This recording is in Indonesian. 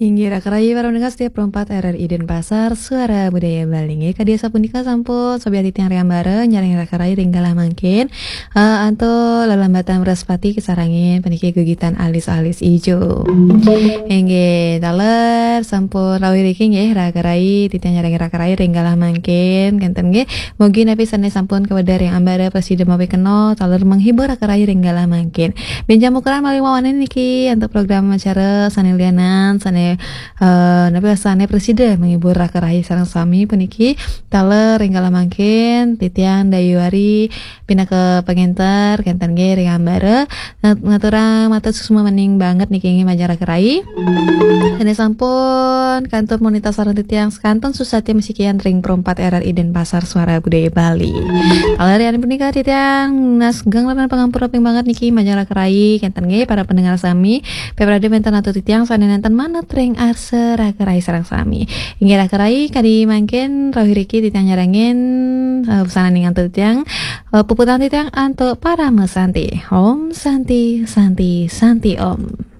Hingga rakai para pendengar setiap perempat RRI Denpasar Suara Budaya Balinge kadia sapunika sampun sobiati tiang riambare nyaring rakarai ringgalah mangkin anto lalambatan beraspati kesarangin peniki gugitan alis-alis ijo hingga taler sampun rawi riking ya rakarai titiang nyaring rakarai ringgalah mangkin kenten nge mugi napi sane sampun kepada yang ambare presiden mawi keno taler menghibur rakarai ringgalah mangkin benjam ukuran mawi wawanin niki untuk program acara sanilianan sane nabi asane presiden menghibur rakarai sareng sami puniki taler ringgala mangkin titian dayuari pindah ke pengenter kenten ge ring ambare ngaturang mata susuma mening banget niki ngi majar rakarai ini sampun kantor monitor sareng titiang sekanton susati mesikian ring perempat RRI Denpasar Suara Budaya Bali taler yang punika titiang nasgang lapan pengampur ping banget niki majar rakarai kenten ge para pendengar sami peprade menten atau titiang sanenenten manut ring rakarai sareng sami hingga rakarai kadi mangkin rawiriki titiang nyarangin pesanan ning antut titiang puputan titiang antuk para mesanti om santi santi santi om.